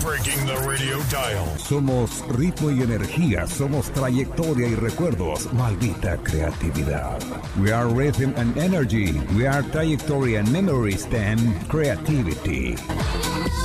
breaking the radio dial. Somos ritmo y energía, somos trayectoria y recuerdos, maldita creatividad. We are rhythm and energy, we are trajectory and memories and creativity.